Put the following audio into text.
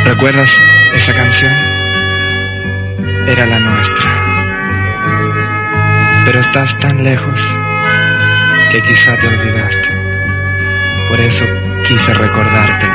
¿Recuerdas esa canción? Era la nuestra. Pero estás tan lejos que quizá te olvidaste. Por eso quise recordártelo.